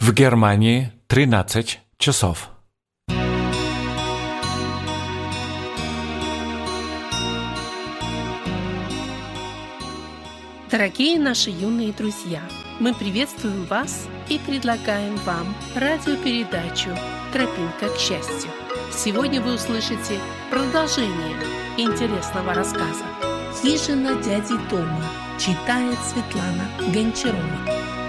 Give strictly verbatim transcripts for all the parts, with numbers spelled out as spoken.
В Германии тринадцать часов. Дорогие наши юные друзья, мы приветствуем вас и предлагаем вам радиопередачу «Тропинка к счастью». Сегодня вы услышите продолжение интересного рассказа. «Хижина дяди Тома» читает Светлана Гончарова.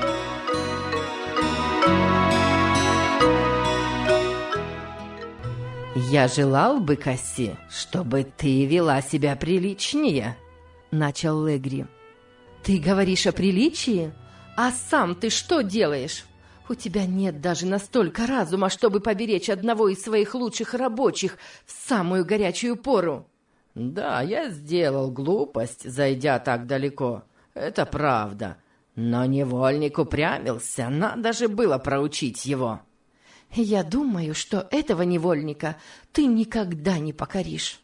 «Я желал бы, Касси, чтобы ты вела себя приличнее», — начал Легри. «Ты говоришь о приличии? А сам ты что делаешь? У тебя нет даже настолько разума, чтобы поберечь одного из своих лучших рабочих в самую горячую пору». «Да, я сделал глупость, зайдя так далеко. Это правда. Но невольник упрямился, надо же было проучить его». «Я думаю, что этого невольника ты никогда не покоришь».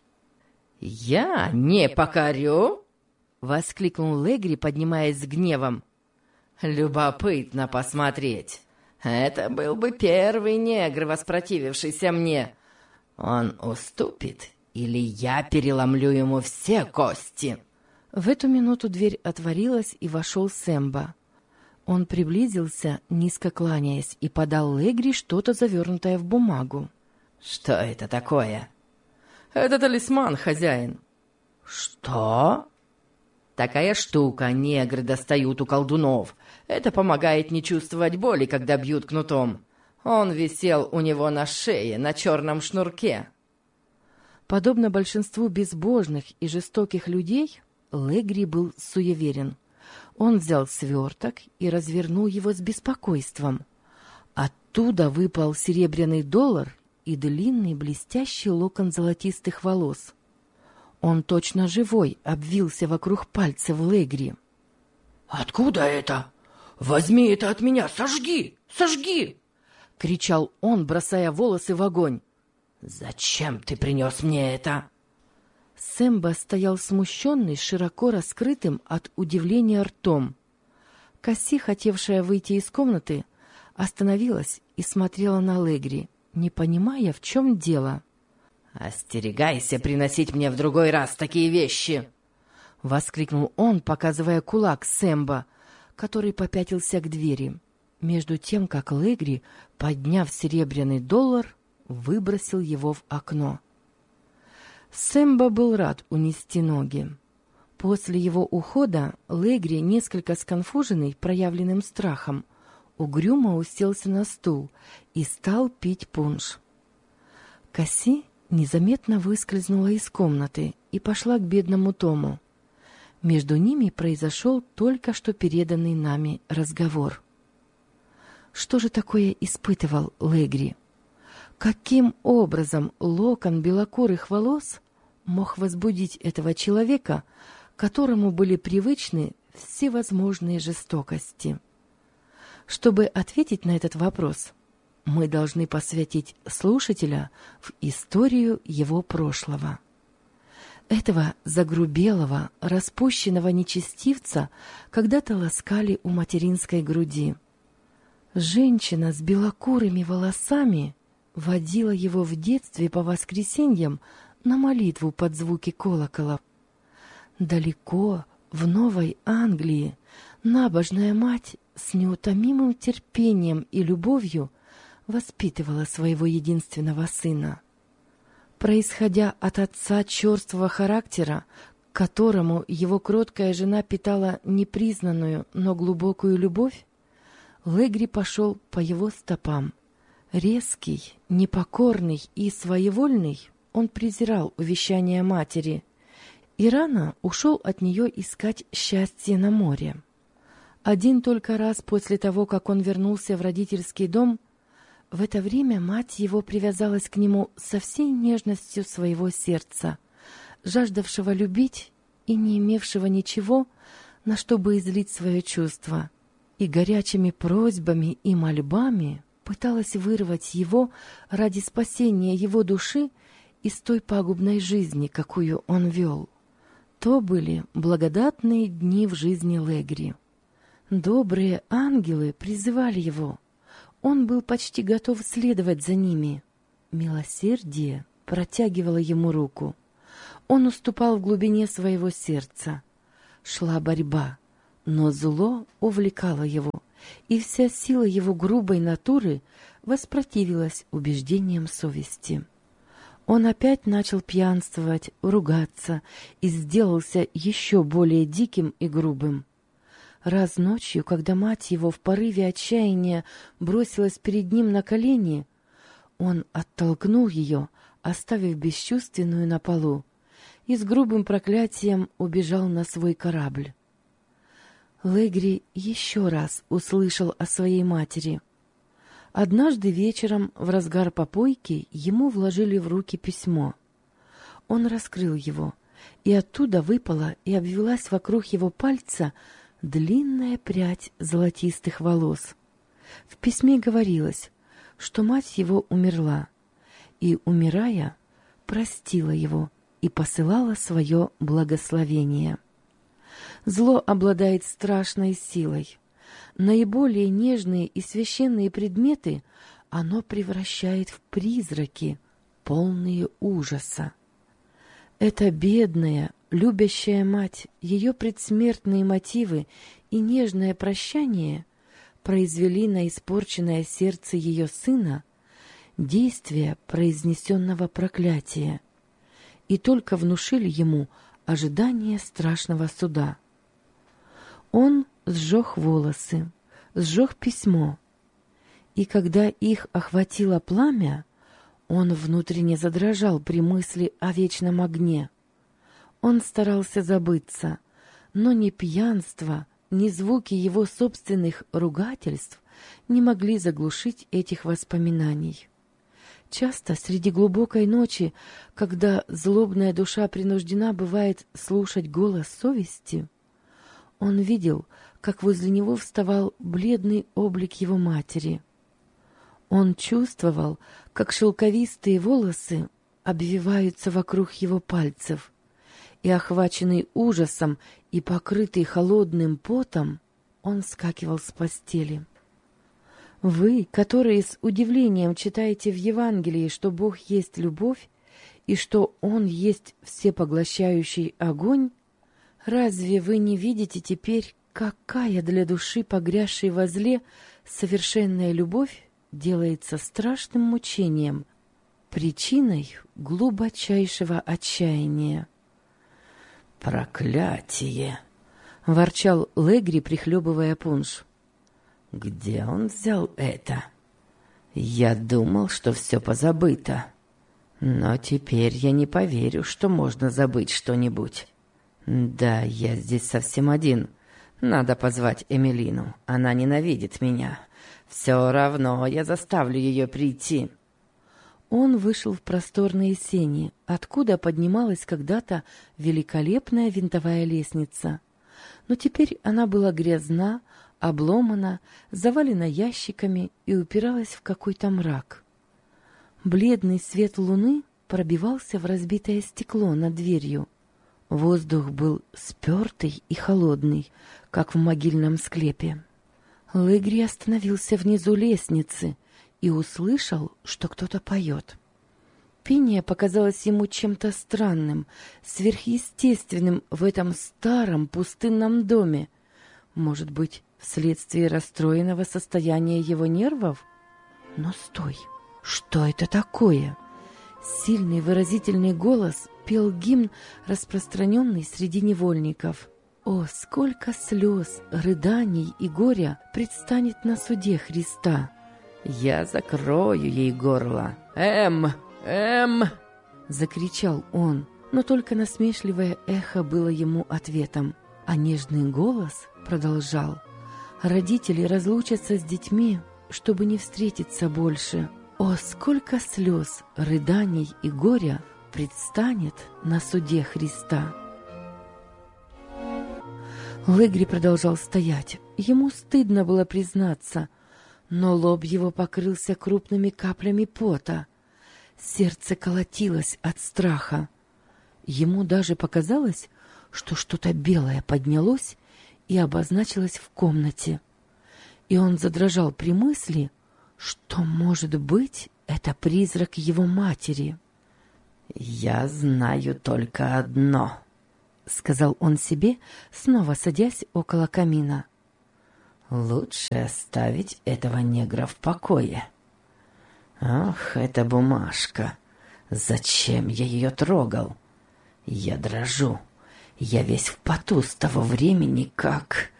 «Я не покорю?» — воскликнул Легри, поднимаясь с гневом. «Любопытно посмотреть. Это был бы первый негр, воспротивившийся мне. Он уступит, или я переломлю ему все кости». В эту минуту дверь отворилась, и вошел Сэмбо. Он приблизился, низко кланяясь, и подал Легри что-то завернутое в бумагу. «Что это такое?» «Это талисман, хозяин». «Что?» «Такая штука негры достают у колдунов. Это помогает не чувствовать боли, когда бьют кнутом. Он висел у него на шее, на черном шнурке». Подобно большинству безбожных и жестоких людей, Легри был суеверен. Он взял сверток и развернул его с беспокойством. Оттуда выпал серебряный доллар и длинный блестящий локон золотистых волос. Он точно живой обвился вокруг пальцев Легри. «Откуда это? Возьми это от меня! Сожги! Сожги!» — кричал он, бросая волосы в огонь. «Зачем ты принес мне это?» Сэмбо стоял смущенный, широко раскрытым от удивления ртом. Касси, хотевшая выйти из комнаты, остановилась и смотрела на Легри, не понимая, в чем дело. «Остерегайся приносить мне в другой раз такие вещи!» — воскликнул он, показывая кулак Сэмбо, который попятился к двери, между тем, как Легри, подняв серебряный доллар, выбросил его в окно. Сэмбо был рад унести ноги. После его ухода Легри, несколько сконфуженный проявленным страхом, угрюмо уселся на стул и стал пить пунш. Касси незаметно выскользнула из комнаты и пошла к бедному Тому. Между ними произошел только что переданный нами разговор. Что же такое испытывал Легри? Каким образом локон белокурых волос мог возбудить этого человека, которому были привычны всевозможные жестокости? Чтобы ответить на этот вопрос, мы должны посвятить слушателя в историю его прошлого. Этого загрубелого, распущенного нечестивца когда-то ласкали у материнской груди. Женщина с белокурыми волосами водила его в детстве по воскресеньям на молитву под звуки колокола. Далеко, в Новой Англии, набожная мать с неутомимым терпением и любовью воспитывала своего единственного сына. Происходя от отца черствого характера, к которому его кроткая жена питала непризнанную, но глубокую любовь, Легри пошел по его стопам. Резкий, непокорный и своевольный, он презирал увещания матери и рано ушел от нее искать счастье на море. Один только раз после того, как он вернулся в родительский дом, в это время мать его привязалась к нему со всей нежностью своего сердца, жаждавшего любить и не имевшего ничего, на что бы излить свое чувство, и горячими просьбами и мольбами пыталась вырвать его ради спасения его души из той пагубной жизни, какую он вел. То были благодатные дни в жизни Легри. Добрые ангелы призывали его. Он был почти готов следовать за ними. Милосердие протягивало ему руку. Он уступал в глубине своего сердца. Шла борьба, но зло увлекало его, и вся сила его грубой натуры воспротивилась убеждениям совести. Он опять начал пьянствовать, ругаться и сделался еще более диким и грубым. Раз ночью, когда мать его в порыве отчаяния бросилась перед ним на колени, он оттолкнул ее, оставив бесчувственную на полу, и с грубым проклятием убежал на свой корабль. Легри еще раз услышал о своей матери. Однажды вечером, в разгар попойки, ему вложили в руки письмо. Он раскрыл его, и оттуда выпала и обвилась вокруг его пальца длинная прядь золотистых волос. В письме говорилось, что мать его умерла, и, умирая, простила его и посылала свое благословение. Зло обладает страшной силой. Наиболее нежные и священные предметы оно превращает в призраки, полные ужаса. Эта бедная, любящая мать, ее предсмертные мотивы и нежное прощание произвели на испорченное сердце ее сына действие произнесенного проклятия и только внушили ему ожидание страшного суда. Он сжег волосы, сжег письмо, и когда их охватило пламя, он внутренне задрожал при мысли о вечном огне. Он старался забыться, но ни пьянство, ни звуки его собственных ругательств не могли заглушить этих воспоминаний. Часто среди глубокой ночи, когда злобная душа принуждена бывает слушать голос совести, он видел, как возле него вставал бледный облик его матери. Он чувствовал, как шелковистые волосы обвиваются вокруг его пальцев, и, охваченный ужасом и покрытый холодным потом, он вскакивал с постели. Вы, которые с удивлением читаете в Евангелии, что Бог есть любовь и что Он есть всепоглощающий огонь, разве вы не видите теперь, какая для души, погрязшей во зле, совершенная любовь делается страшным мучением, причиной глубочайшего отчаяния? «Проклятие!» — ворчал Легри, прихлебывая пунш. «Где он взял это? Я думал, что все позабыто. Но теперь я не поверю, что можно забыть что-нибудь. Да, я здесь совсем один. Надо позвать Эмилину. Она ненавидит меня. Все равно я заставлю ее прийти». Он вышел в просторные сени, откуда поднималась когда-то великолепная винтовая лестница. Но теперь она была грязна, обломана, завалена ящиками и упиралась в какой-то мрак. Бледный свет луны пробивался в разбитое стекло над дверью. Воздух был спертый и холодный, как в могильном склепе. Легри остановился внизу лестницы и услышал, что кто-то поет. Пение показалось ему чем-то странным, сверхъестественным в этом старом пустынном доме. Может быть, вследствие расстроенного состояния его нервов? Но стой! Что это такое? Сильный выразительный голос пел гимн, распространенный среди невольников. О, сколько слез, рыданий и горя предстанет на суде Христа! «Я закрою ей горло! Эм! Эм!» — закричал он, но только насмешливое эхо было ему ответом, а нежный голос продолжал. «Родители разлучатся с детьми, чтобы не встретиться больше. О, сколько слез, рыданий и горя предстанет на суде Христа!» Легри продолжал стоять. Ему стыдно было признаться, но лоб его покрылся крупными каплями пота. Сердце колотилось от страха. Ему даже показалось, что что-то белое поднялось и обозначилось в комнате. И он задрожал при мысли, что, может быть, это призрак его матери. «Я знаю только одно», — сказал он себе, снова садясь около камина. «Лучше оставить этого негра в покое. Ах, эта бумажка! Зачем я ее трогал? Я дрожу. Я весь в поту с того времени, как...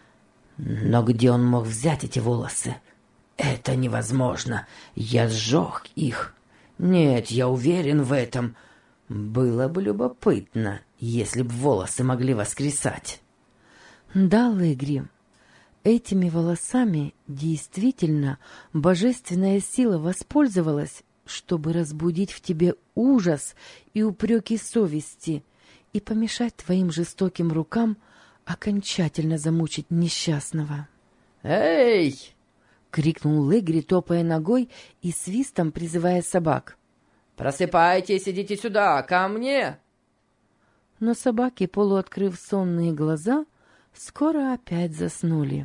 Но где он мог взять эти волосы? Это невозможно. Я сжег их. Нет, я уверен в этом. Было бы любопытно, если б волосы могли воскресать». Да, Легри, этими волосами действительно божественная сила воспользовалась, чтобы разбудить в тебе ужас и упреки совести и помешать твоим жестоким рукам окончательно замучить несчастного. «Эй!» — крикнул Легри, топая ногой и свистом призывая собак. «Просыпайтесь, идите сюда, ко мне!» Но собаки, полуоткрыв сонные глаза, скоро опять заснули.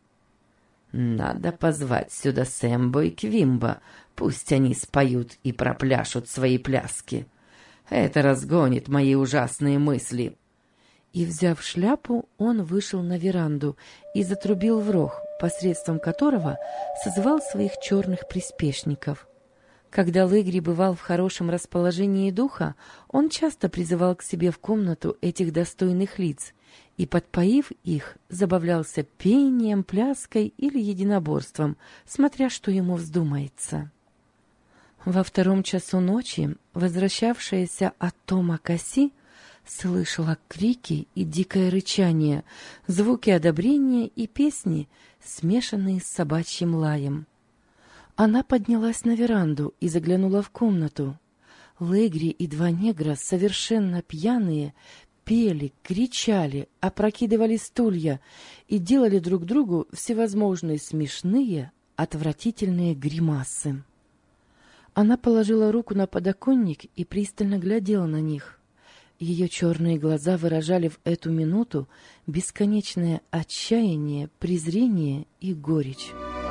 «Надо позвать сюда Сэмбо и Квимбо, пусть они споют и пропляшут свои пляски. Это разгонит мои ужасные мысли». И, взяв шляпу, он вышел на веранду и затрубил в рог, посредством которого созвал своих черных приспешников. Когда Легри бывал в хорошем расположении духа, он часто призывал к себе в комнату этих достойных лиц и, подпоив их, забавлялся пением, пляской или единоборством, смотря что ему вздумается. Во втором часу ночи возвращавшаяся от Тома Касси слышала крики и дикое рычание, звуки одобрения и песни, смешанные с собачьим лаем. Она поднялась на веранду и заглянула в комнату. Легри и два негра, совершенно пьяные, пели, кричали, опрокидывали стулья и делали друг другу всевозможные смешные, отвратительные гримасы. Она положила руку на подоконник и пристально глядела на них. Ее черные глаза выражали в эту минуту бесконечное отчаяние, презрение и горечь.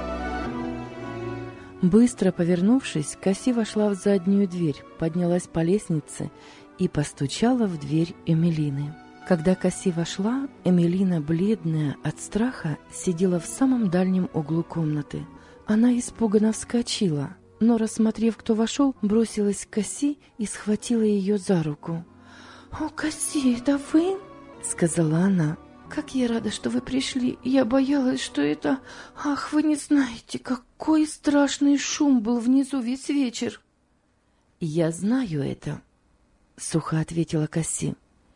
Быстро повернувшись, Касси вошла в заднюю дверь, поднялась по лестнице и постучала в дверь Эмилины. Когда Касси вошла, Эмилина, бледная от страха, сидела в самом дальнем углу комнаты. Она испуганно вскочила, но, рассмотрев, кто вошел, бросилась к Касси и схватила ее за руку. «О, Касси, это вы?» — сказала она. «Как я рада, что вы пришли. Я боялась, что это... Ах, вы не знаете, какой страшный шум был внизу весь вечер!» «Я знаю это», — сухо ответила Касси.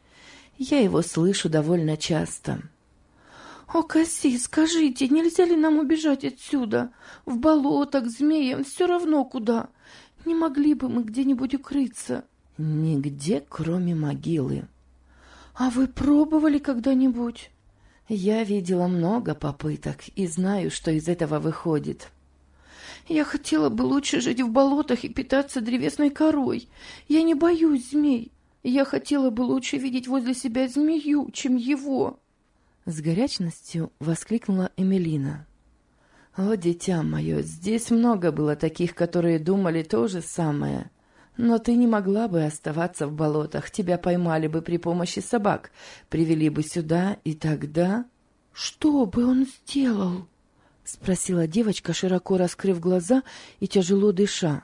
«Я его слышу довольно часто». «О, Касси, скажите, нельзя ли нам убежать отсюда? В болото, к змеям, все равно куда. Не могли бы мы где-нибудь укрыться?» «Нигде, кроме могилы». «А вы пробовали когда-нибудь?» «Я видела много попыток и знаю, что из этого выходит». «Я хотела бы лучше жить в болотах и питаться древесной корой. Я не боюсь змей. Я хотела бы лучше видеть возле себя змею, чем его». С горячностью воскликнула Эмилина. «О, дитя мое, здесь много было таких, которые думали то же самое. Но ты не могла бы оставаться в болотах, тебя поймали бы при помощи собак, привели бы сюда, и тогда...» «Что бы он сделал?» — спросила девочка, широко раскрыв глаза и тяжело дыша.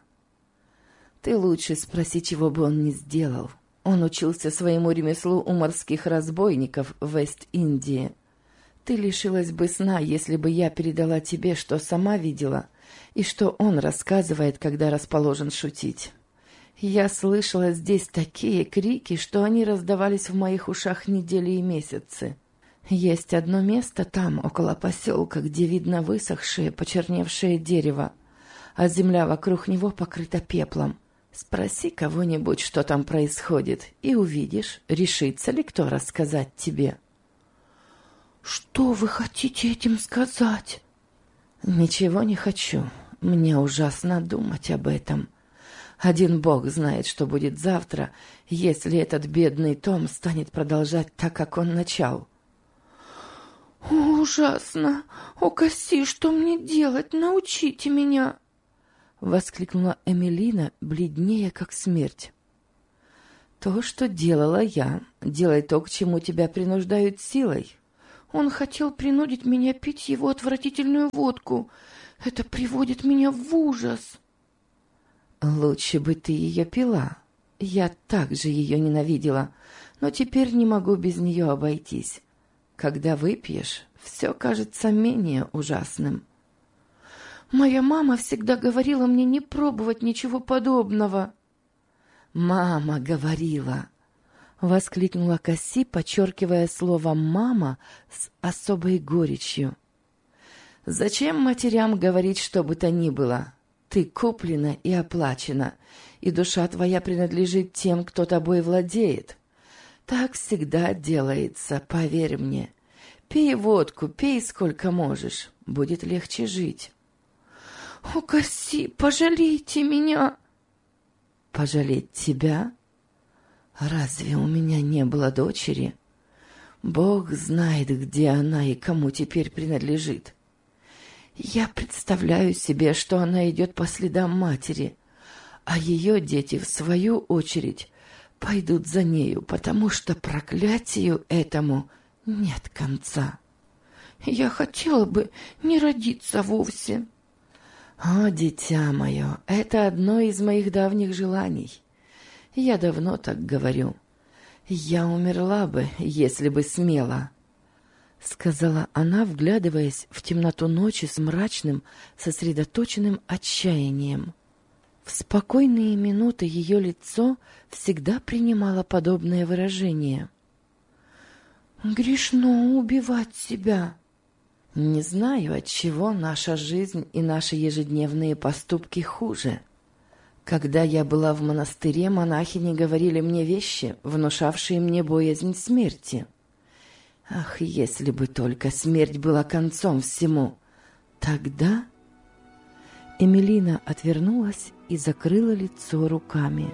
«Ты лучше спроси, чего бы он не сделал. Он учился своему ремеслу у морских разбойников в Вест-Индии. Ты лишилась бы сна, если бы я передала тебе, что сама видела, и что он рассказывает, когда расположен шутить. Я слышала здесь такие крики, что они раздавались в моих ушах недели и месяцы. Есть одно место там, около поселка, где видно высохшее, почерневшее дерево, а земля вокруг него покрыта пеплом. Спроси кого-нибудь, что там происходит, и увидишь, решится ли кто рассказать тебе». «Что вы хотите этим сказать?» «Ничего не хочу. Мне ужасно думать об этом. Один Бог знает, что будет завтра, если этот бедный Том станет продолжать так, как он начал». «Ужасно! О, Касси, что мне делать? Научите меня!» — воскликнула Эмилина, бледнее, как смерть. «То, что делала я. Делай то, к чему тебя принуждают силой». «Он хотел принудить меня пить его отвратительную водку. Это приводит меня в ужас». «Лучше бы ты ее пила. Я так же ее ненавидела, но теперь не могу без нее обойтись. Когда выпьешь, все кажется менее ужасным». «Моя мама всегда говорила мне не пробовать ничего подобного». «Мама говорила», — воскликнула Касси, подчеркивая слово «мама» с особой горечью. «Зачем матерям говорить что бы то ни было? Ты куплена и оплачена, и душа твоя принадлежит тем, кто тобой владеет. Так всегда делается, поверь мне. Пей водку, пей сколько можешь, будет легче жить». «О, Касси, пожалейте меня!» «Пожалеть тебя? Разве у меня не было дочери? Бог знает, где она и кому теперь принадлежит. Я представляю себе, что она идет по следам матери, а ее дети, в свою очередь, пойдут за нею, потому что проклятию этому нет конца. Я хотела бы не родиться вовсе». «О, дитя мое, это одно из моих давних желаний. Я давно так говорю. Я умерла бы, если бы смела», — сказала она, вглядываясь в темноту ночи с мрачным, сосредоточенным отчаянием. В спокойные минуты ее лицо всегда принимало подобное выражение. «Грешно убивать себя». «Не знаю, отчего наша жизнь и наши ежедневные поступки хуже. Когда я была в монастыре, монахини говорили мне вещи, внушавшие мне боязнь смерти. Ах, если бы только смерть была концом всему! Тогда...» Эмилина отвернулась и закрыла лицо руками.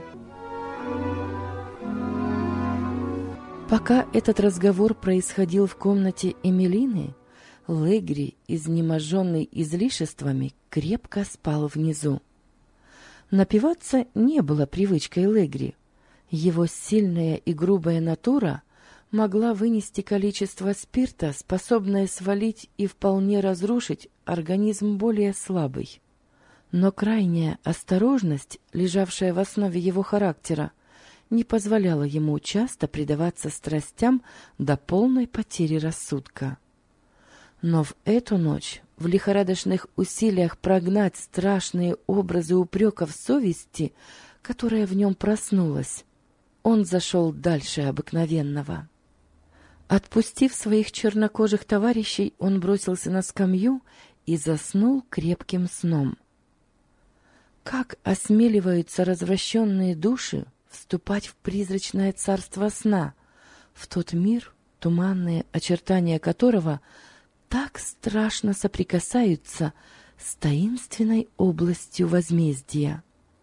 Пока этот разговор происходил в комнате Эмилины, Легри, изнеможенный излишествами, крепко спал внизу. Напиваться не было привычкой Легри. Его сильная и грубая натура могла вынести количество спирта, способное свалить и вполне разрушить организм более слабый. Но крайняя осторожность, лежавшая в основе его характера, не позволяла ему часто предаваться страстям до полной потери рассудка. Но в эту ночь, в лихорадочных усилиях прогнать страшные образы упреков совести, которая в нем проснулась, он зашел дальше обыкновенного. Отпустив своих чернокожих товарищей, он бросился на скамью и заснул крепким сном. Как осмеливаются развращенные души вступать в призрачное царство сна, в тот мир, туманные очертания которого так страшно соприкасаются с таинственной областью возмездия.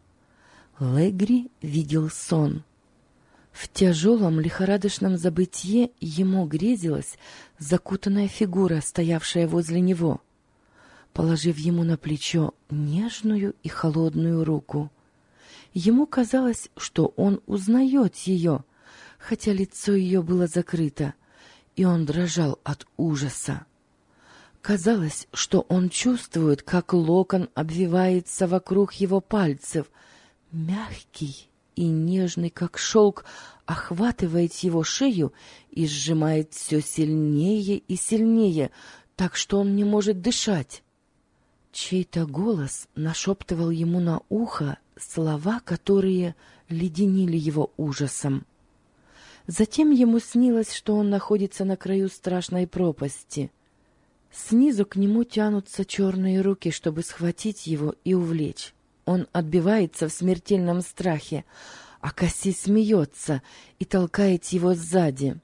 Легри видел сон. В тяжелом лихорадочном забытье ему грезилась закутанная фигура, стоявшая возле него, положив ему на плечо нежную и холодную руку. Ему казалось, что он узнает ее, хотя лицо ее было закрыто, и он дрожал от ужаса. Казалось, что он чувствует, как локон обвивается вокруг его пальцев, мягкий и нежный, как шелк, охватывает его шею и сжимает все сильнее и сильнее, так что он не может дышать. Чей-то голос нашептывал ему на ухо слова, которые леденили его ужасом. Затем ему снилось, что он находится на краю страшной пропасти. Снизу к нему тянутся черные руки, чтобы схватить его и увлечь. Он отбивается в смертельном страхе, а Касси смеется и толкает его сзади.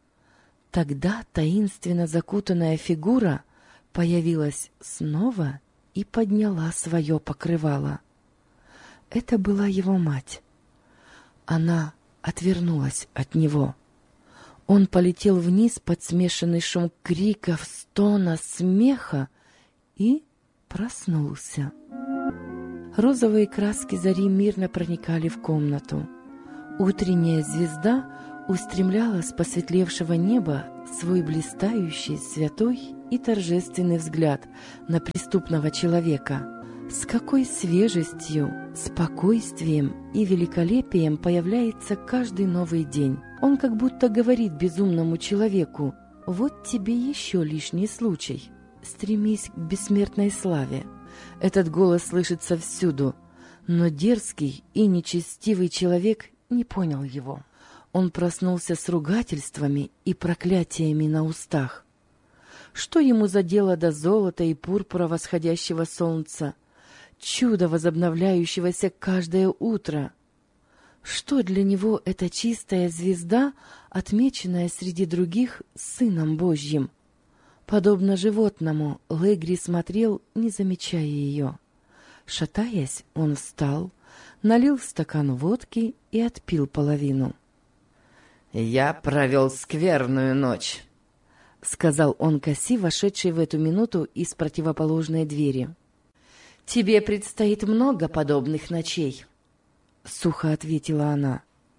Тогда таинственно закутанная фигура появилась снова и подняла свое покрывало. Это была его мать. Она отвернулась от него. Он полетел вниз под смешанный шум криков, стона, смеха и проснулся. Розовые краски зари мирно проникали в комнату. Утренняя звезда устремляла с посветлевшего неба свой блистающий, святой и торжественный взгляд на преступного человека. С какой свежестью, спокойствием и великолепием появляется каждый новый день. Он как будто говорит безумному человеку: «Вот тебе еще лишний случай. Стремись к бессмертной славе». Этот голос слышится всюду, но дерзкий и нечестивый человек не понял его. Он проснулся с ругательствами и проклятиями на устах. Что ему за дело до золота и пурпура восходящего солнца, чудо, возобновляющегося каждое утро? Что для него эта чистая звезда, отмеченная среди других Сыном Божьим? Подобно животному, Легри смотрел, не замечая ее. Шатаясь, он встал, налил стакан водки и отпил половину. «Я провел скверную ночь», — сказал он Касси, вошедшей в эту минуту из противоположной двери. «Тебе предстоит много подобных ночей», — сухо ответила она.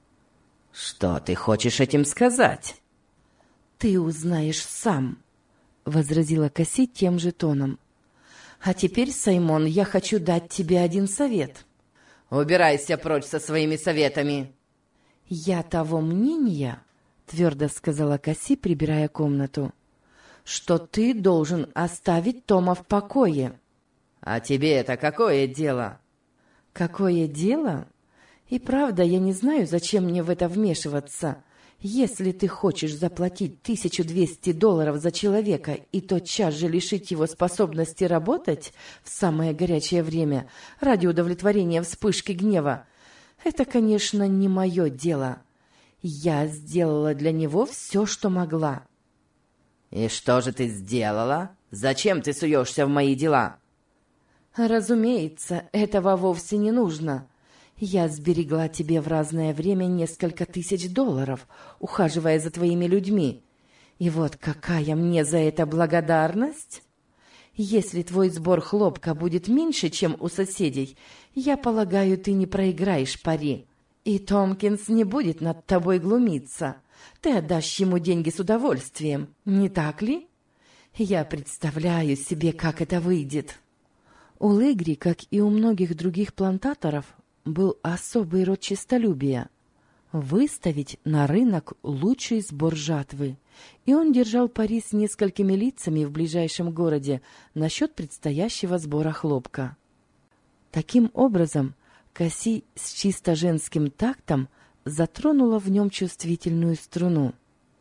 «Что ты хочешь этим сказать?» «Ты узнаешь сам», — возразила Касси тем же тоном. «А теперь, Саймон, я хочу дать тебе один совет». «Убирайся прочь со своими советами!» «Я того мнения, — твердо сказала Касси, прибирая комнату, — что ты должен оставить Тома в покое». «А тебе это какое дело?» «Какое дело? И правда, я не знаю, зачем мне в это вмешиваться. Если ты хочешь заплатить тысячу двести долларов за человека и тотчас же лишить его способности работать в самое горячее время ради удовлетворения вспышки гнева, это, конечно, не мое дело. Я сделала для него все, что могла». «И что же ты сделала? Зачем ты суешься в мои дела?» «Разумеется, этого вовсе не нужно. Я сберегла тебе в разное время несколько тысяч долларов, ухаживая за твоими людьми. И вот какая мне за это благодарность? Если твой сбор хлопка будет меньше, чем у соседей, я полагаю, ты не проиграешь пари. И Томпкинс не будет над тобой глумиться. Ты отдашь ему деньги с удовольствием, не так ли? Я представляю себе, как это выйдет». У Легри, как и у многих других плантаторов, был особый род честолюбия — выставить на рынок лучший сбор жатвы, и он держал пари с несколькими лицами в ближайшем городе насчет предстоящего сбора хлопка. Таким образом, Касси с чисто женским тактом затронула в нем чувствительную струну.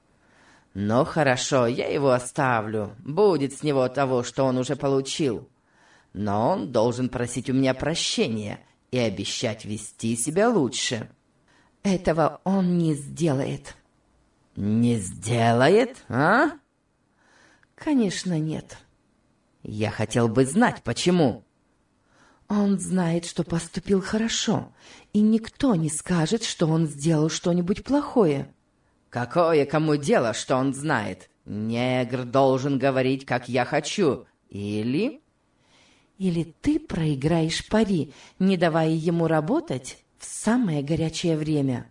«Ну хорошо, я его оставлю. Будет с него того, что он уже получил. Но он должен просить у меня прощения и обещать вести себя лучше». «Этого он не сделает». «Не сделает, а?» «Конечно, нет». «Я хотел бы знать, почему». «Он знает, что поступил хорошо, и никто не скажет, что он сделал что-нибудь плохое». «Какое кому дело, что он знает? Негр должен говорить, как я хочу, или...» «Или ты проиграешь пари, не давая ему работать в самое горячее время».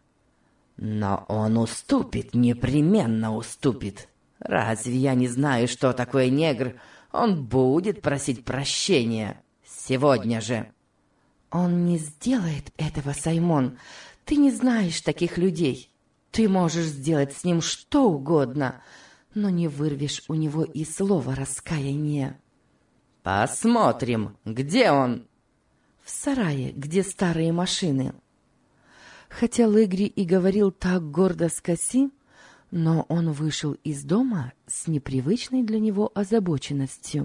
«Но он уступит, непременно уступит. Разве я не знаю, что такое негр? Он будет просить прощения. Сегодня же». «Он не сделает этого, Саймон. Ты не знаешь таких людей. Ты можешь сделать с ним что угодно, но не вырвешь у него и слова раскаяния». «Посмотрим, где он?» «В сарае, где старые машины». Хотя Легри и говорил так гордо с Касси, но он вышел из дома с непривычной для него озабоченностью.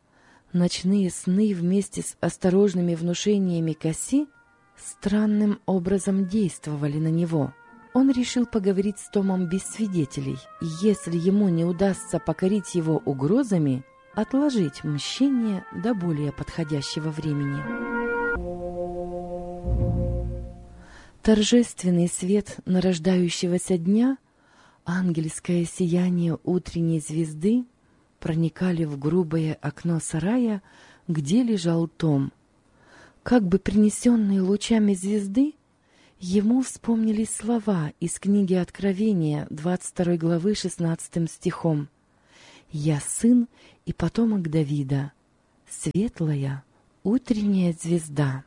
Ночные сны вместе с осторожными внушениями Касси странным образом действовали на него. Он решил поговорить с Томом без свидетелей, и если ему не удастся покорить его угрозами, отложить мщение до более подходящего времени. Торжественный свет нарождающегося дня ангельское сияние утренней звезды проникали в грубое окно сарая, где лежал Том. Как бы принесенные лучами звезды, ему вспомнились слова из книги Откровения, двадцать второй главы, шестнадцатым стихом. «Я сын и потомок Давида, светлая утренняя звезда».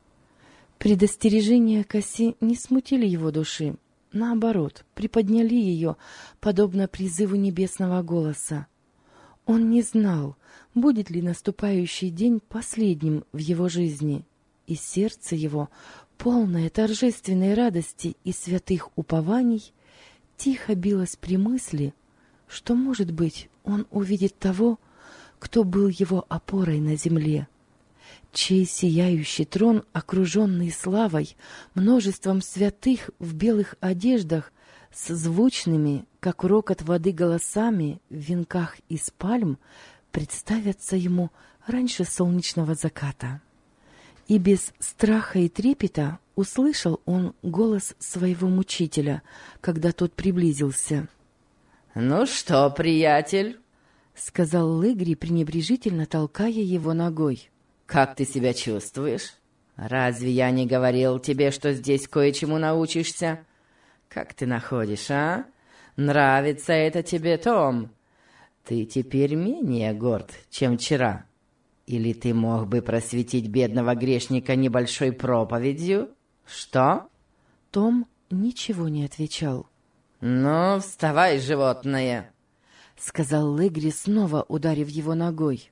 Предостережения Касси не смутили его души, наоборот, приподняли ее, подобно призыву небесного голоса. Он не знал, будет ли наступающий день последним в его жизни, и сердце его, полное торжественной радости и святых упований, тихо билось при мысли, что, может быть, он увидит того, кто был его опорой на земле, чей сияющий трон, окруженный славой, множеством святых в белых одеждах, с звучными, как рокот воды, голосами в венках из пальм, представятся ему раньше солнечного заката. И без страха и трепета услышал он голос своего мучителя, когда тот приблизился. «Ну что, приятель?» — сказал Легри, пренебрежительно толкая его ногой. «Как ты себя чувствуешь? Разве я не говорил тебе, что здесь кое-чему научишься? Как ты находишь, а? Нравится это тебе, Том? Ты теперь менее горд, чем вчера. Или ты мог бы просветить бедного грешника небольшой проповедью? Что?» Том ничего не отвечал. «Ну, вставай, животное!» — сказал Легри, снова ударив его ногой.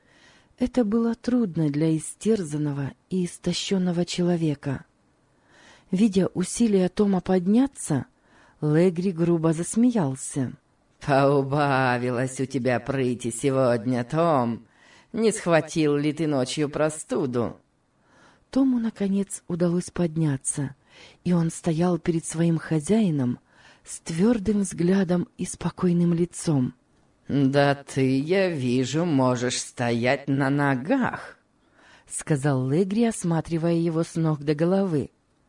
Это было трудно для истерзанного и истощенного человека. Видя усилия Тома подняться, Легри грубо засмеялся. «Поубавилась у тебя прыти сегодня, Том. Не схватил ли ты ночью простуду?» Тому, наконец, удалось подняться, и он стоял перед своим хозяином с твердым взглядом и спокойным лицом. «Да ты, я вижу, можешь стоять на ногах», — сказал Легри, осматривая его с ног до головы.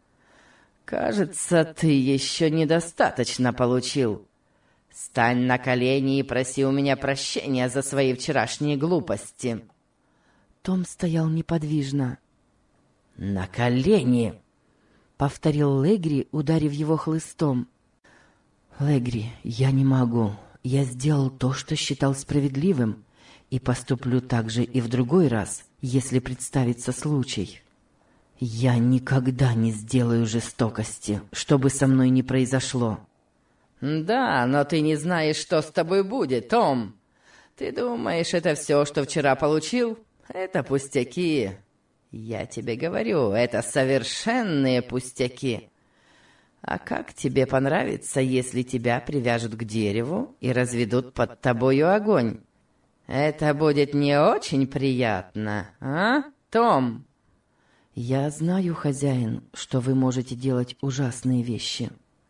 «Кажется, ты еще недостаточно получил. Стань на колени и проси у меня прощения за свои вчерашние глупости». Том стоял неподвижно. «На колени!» — повторил Легри, ударив его хлыстом. «Легри, я не могу. Я сделал то, что считал справедливым, и поступлю так же и в другой раз, если представится случай. Я никогда не сделаю жестокости, что бы со мной ни произошло». «Да, но ты не знаешь, что с тобой будет, Том. Ты думаешь, это все, что вчера получил? Это пустяки. Я тебе говорю, это совершенные пустяки. А как тебе понравится, если тебя привяжут к дереву и разведут под тобою огонь? Это будет не очень приятно, а, Том?» «Я знаю, хозяин, что вы можете делать ужасные вещи.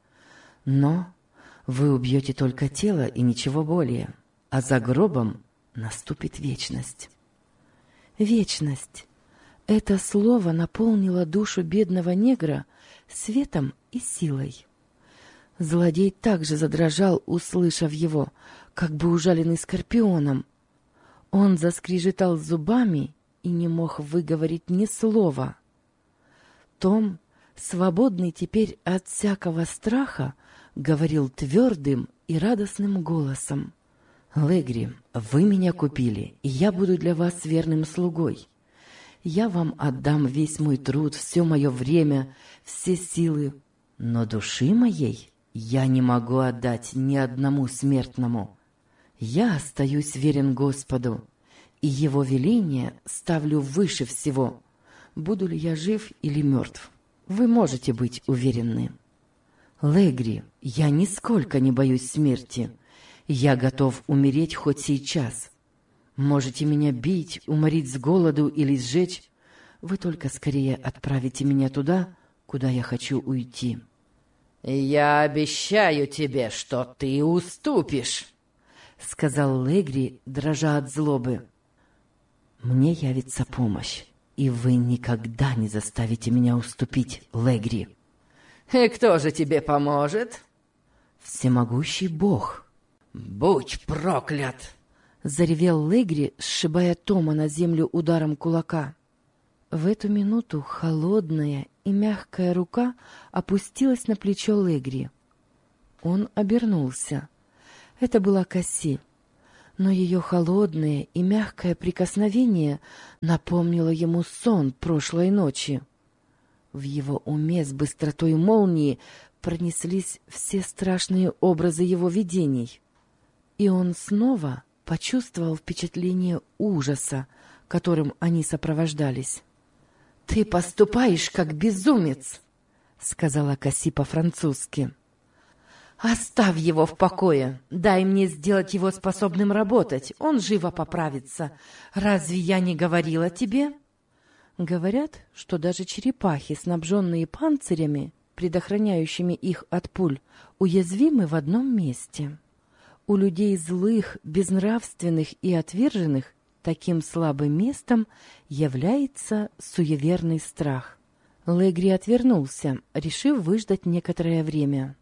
Но вы убьете только тело и ничего более, а за гробом наступит вечность». Вечность. Это слово наполнило душу бедного негра светом и силой. Злодей также задрожал, услышав его, как бы ужаленный скорпионом. Он заскрежетал зубами и не мог выговорить ни слова. Том, свободный теперь от всякого страха, говорил твердым и радостным голосом. «Легри, вы меня купили, и я буду для вас верным слугой. Я вам отдам весь мой труд, все мое время, все силы, но души моей я не могу отдать ни одному смертному. Я остаюсь верен Господу, и Его веление ставлю выше всего. Буду ли я жив или мертв, вы можете быть уверены. Легри, я нисколько не боюсь смерти. Я готов умереть хоть сейчас. Можете меня бить, уморить с голоду или сжечь. Вы только скорее отправите меня туда, куда я хочу уйти». «Я обещаю тебе, что ты уступишь», — сказал Легри, дрожа от злобы. «Мне явится помощь, и вы никогда не заставите меня уступить, Легри». «И кто же тебе поможет?» всемогущий бог. «Будь проклят!» — заревел Легри, сшибая Тома на землю ударом кулака. В эту минуту холодная и мягкая рука опустилась на плечо Легри. Он обернулся. Это была Касси, но ее холодное и мягкое прикосновение напомнило ему сон прошлой ночи. В его уме с быстротой молнии пронеслись все страшные образы его видений, и он снова почувствовал впечатление ужаса, которым они сопровождались. «Ты поступаешь как безумец», — сказала Касси по-французски. «Оставь его в покое. Дай мне сделать его способным работать. Он живо поправится. Разве я не говорила тебе?» Говорят, что даже черепахи, снабженные панцирями, предохраняющими их от пуль, уязвимы в одном месте. У людей злых, безнравственных и отверженных таким слабым местом является суеверный страх. Легри отвернулся, решив выждать некоторое время.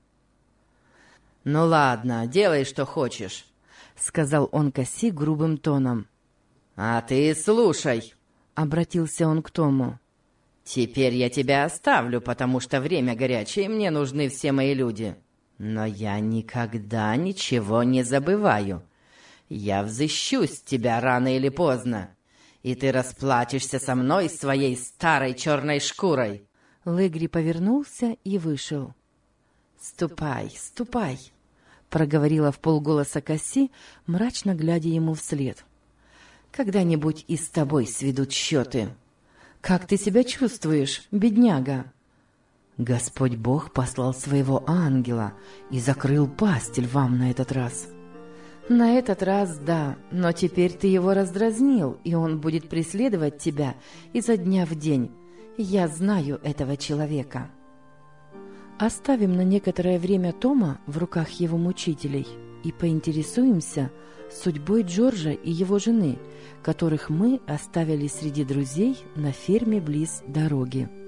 «Ну ладно, делай, что хочешь», — сказал он Касси грубым тоном. «А ты слушай», — обратился он к Тому. «Теперь я тебя оставлю, потому что время горячее, и мне нужны все мои люди. Но я никогда ничего не забываю. Я взыщусь тебя рано или поздно, и ты расплатишься со мной своей старой черной шкурой». Легри повернулся и вышел. «Ступай, ступай», — проговорила вполголоса Касси, мрачно глядя ему вслед. «Когда-нибудь и с тобой сведут счеты». «Как ты себя чувствуешь, бедняга?» «Господь Бог послал своего ангела и закрыл пасть львам на этот раз». «На этот раз да, но теперь ты его раздразнил, и он будет преследовать тебя изо дня в день. Я знаю этого человека». Оставим на некоторое время Тома в руках его мучителей и поинтересуемся судьбой Джорджа и его жены, которых мы оставили среди друзей на ферме близ дороги.